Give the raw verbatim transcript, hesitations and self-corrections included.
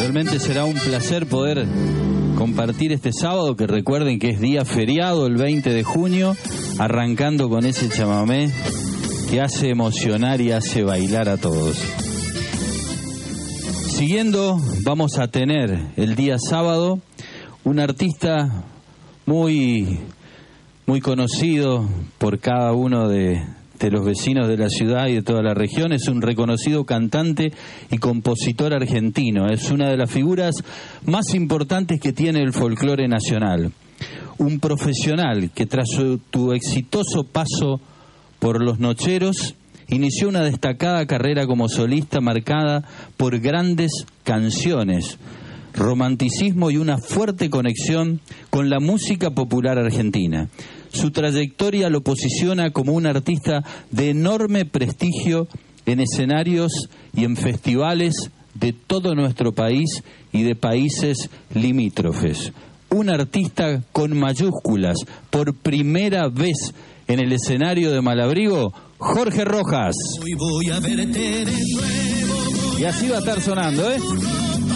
Realmente será un placer poder compartir este sábado, que recuerden que es día feriado, el veinte de junio, arrancando con ese chamamé que hace emocionar y hace bailar a todos. Siguiendo, vamos a tener el día sábado un artista muy, muy conocido por cada uno de, de los vecinos de la ciudad y de toda la región. Es un reconocido cantante y compositor argentino. Es una de las figuras más importantes que tiene el folclore nacional. Un profesional que tras su, tu exitoso paso por Los Nocheros inició una destacada carrera como solista marcada por grandes canciones, romanticismo y una fuerte conexión con la música popular argentina. Su trayectoria lo posiciona como un artista de enorme prestigio en escenarios y en festivales de todo nuestro país y de países limítrofes. Un artista con mayúsculas, por primera vez en el escenario de Malabrigo, Jorge Rojas. Hoy voy a verte de nuevo. Y así va a estar sonando, ¿eh?